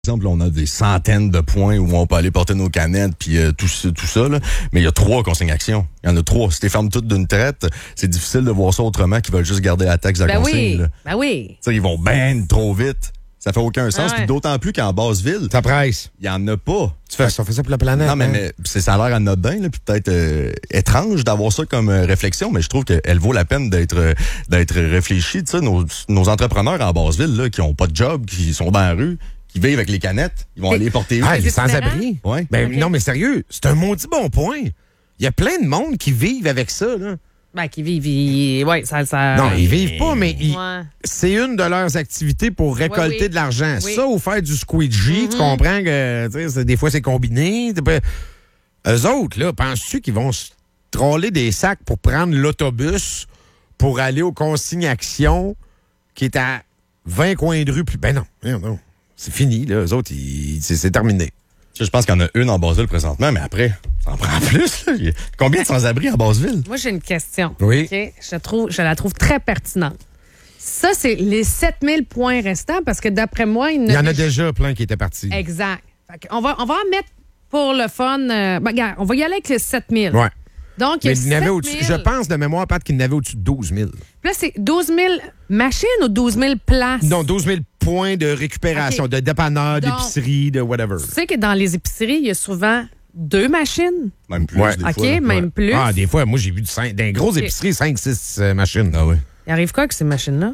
exemple, on a des centaines de points où on peut aller porter nos canettes puis tout ça, là. Mais il y a 3 consignations. Il y en a 3. Si tu les fermes toutes d'une traite, c'est difficile de voir ça autrement qu'ils veulent juste garder la taxe de la consigne. Là. Ben oui. T'sais, ils vont ben trop vite. Ça fait aucun sens. Puis d'autant plus qu'en basse ville, ça presse. Il y en a pas. On fait ça pour la planète. Non, mais ça a l'air anodin, là, puis peut-être étrange d'avoir ça comme réflexion, mais je trouve qu'elle vaut la peine d'être réfléchie. Tu sais, nos entrepreneurs en basse ville, là, qui ont pas de job, qui sont dans la rue, qui vivent avec les canettes, ils vont aller porter où? Les sans-abri. Ouais. Ben, non, mais sérieux, c'est un maudit bon point. Il y a plein de monde qui vivent avec ça, là. Ben, qui vivent, ouais, ça... Non, ils vivent pas, mais c'est une de leurs activités pour récolter de l'argent. Oui. Ça, ou faire du squeegee, tu comprends que, des fois, c'est combiné. Eux autres, là, penses-tu qu'ils vont se troller des sacs pour prendre l'autobus pour aller aux consignations qui est à 20 coins de rue plus... Ben non. C'est fini, là. Eux autres, c'est terminé. Je pense qu'il y en a une en Basse-Ville présentement, mais après, ça en prend plus. Là. Combien de sans-abri en Basse-Ville? Moi, j'ai une question. Oui. Okay? Je la trouve très pertinente. Ça, c'est les 7000 points restants, parce que d'après moi... Il y en a déjà plein qui étaient partis. Exact. On va en mettre pour le fun... regarde, on va y aller avec les 7000. Ouais. Donc, mais il y avait je pense de mémoire, Pat, qu'il y en avait au-dessus de 12 000. Là, c'est 12 000 machines ou 12 000 places? Non, 12 000 points de récupération, de dépanneur, d'épicerie, de whatever. Tu sais que dans les épiceries, il y a souvent 2 machines. Même plus, des fois. Même plus. Ah, des fois, moi, j'ai vu dans grosses épiceries, 5-6 machines. Ah oui. Il arrive quoi avec ces machines-là?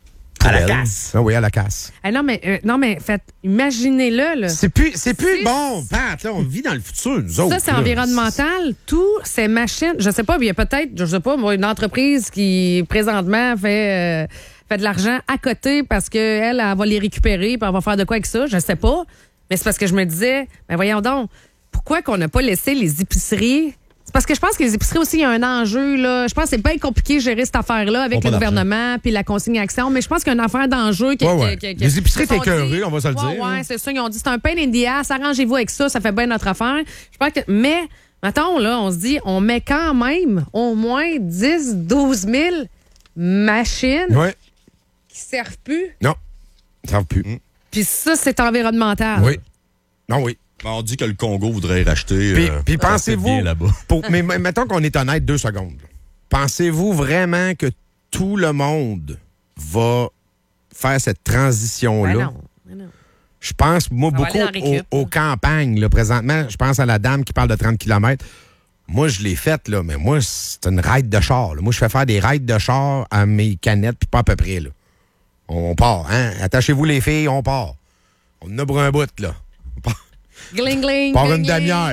À la casse. Ah oui, à la casse. Non, mais imaginez-le. Là. C'est plus bon, Pat. Là, on vit dans le futur, nous autres. Ça, c'est environnemental. Toutes ces machines, je sais pas, il y a peut-être, une entreprise qui, présentement, fait de l'argent à côté parce qu'elle va les récupérer puis elle va faire de quoi avec ça. Je sais pas. Mais c'est parce que je me disais, voyons donc, pourquoi qu'on n'a pas laissé les épiceries... C'est parce que je pense que les épiceries aussi, il y a un enjeu. Là. Je pense que c'est bien compliqué de gérer cette affaire-là avec le gouvernement puis la consignation, mais je pense qu'il y a une affaire d'enjeu. Les épiceries étaient écœurées, on va se le dire. Oui, c'est ça. Ils ont dit c'est un pain in the ass, arrangez-vous avec ça, ça fait bien notre affaire. Je pense que, mais, mettons, là, on se dit, on met quand même au moins 10-12 000 machines qui servent plus. Non, ne servent plus. Puis ça, c'est environnemental. Oui. Non, oui. On dit que le Congo voudrait racheter. Puis pensez-vous, là-bas. mais mettons qu'on est honnête 2 secondes. Pensez-vous vraiment que tout le monde va faire cette transition-là? Ben non. Je pense, moi, beaucoup aux campagnes, là, présentement. Je pense à la dame qui parle de 30 km. Moi, je l'ai faite, là, mais moi, c'est une ride de char. Là. Moi, je fais faire des rides de char à mes canettes, puis pas à peu près. Là. On part, hein? Attachez-vous les filles, on part. On en a pour un bout, là. Gling, gling. Par une demi-heure.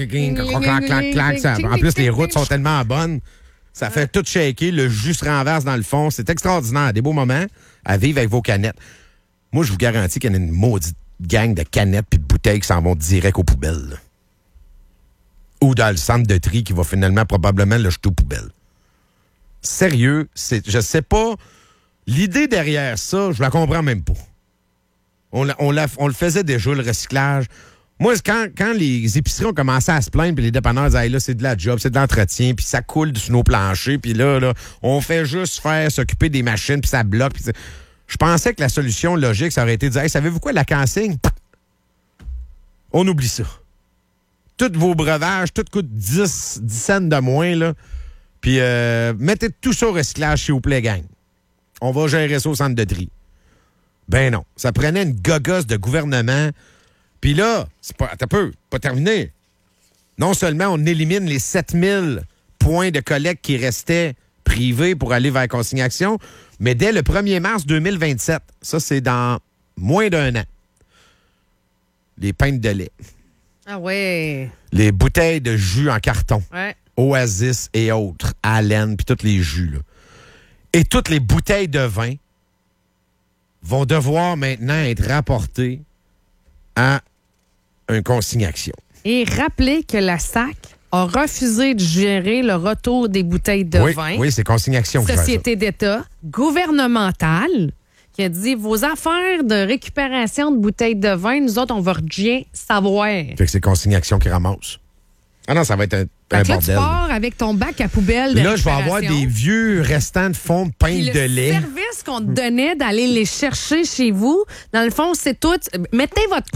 En plus, les routes sont tellement bonnes. Ça fait tout shaker. Le jus se renverse dans le fond. C'est extraordinaire. Des beaux moments à vivre avec vos canettes. Moi, je vous garantis qu'il y en a une maudite gang de canettes puis de bouteilles qui s'en vont direct aux poubelles. Là. Ou dans le centre de tri qui va finalement probablement le jeter aux poubelles. Sérieux, je sais pas. L'idée derrière ça, je la comprends même pas. On le faisait déjà, le recyclage. Moi, quand les épiceries ont commencé à se plaindre, puis les dépanneurs disaient, hey, là, c'est de la job, c'est de l'entretien, puis ça coule sur nos planchers, puis là, on fait juste s'occuper des machines, puis ça bloque. Je pensais que la solution logique, ça aurait été de dire, hey, savez-vous quoi, la consigne? On oublie ça. Tous vos breuvages, tout coûte 10 cents de moins, là. Puis mettez tout ça au recyclage, s'il vous plaît, gang. On va gérer ça au centre de tri. Ben non. Ça prenait une gogosse de gouvernement. Puis là, c'est pas terminé. Non seulement on élimine les 7000 points de collecte qui restaient privés pour aller vers consignation, mais dès le 1er mars 2027, ça c'est dans moins d'1 an, les pintes de lait. Ah ouais. Les bouteilles de jus en carton. Ouais. Oasis et autres. Allen, puis tous les jus. Là. Et toutes les bouteilles de vin vont devoir maintenant être rapportées à une consignation. Et rappelez que la SAC a refusé de gérer le retour des bouteilles de vin. Oui, c'est consignation. Société d'État gouvernementale qui a dit vos affaires de récupération de bouteilles de vin, nous autres, on va rien savoir. Fait que c'est consignation qui ramasse. Ah non, ça va être un Fait que là, tu bordel. pars avec ton bac à poubelle de Là, je vais avoir récupération. des vieux restants de fond de pain Puis de lait. Le service qu'on te donnait d'aller les chercher chez vous, dans le fond, c'est tout. Mettez votre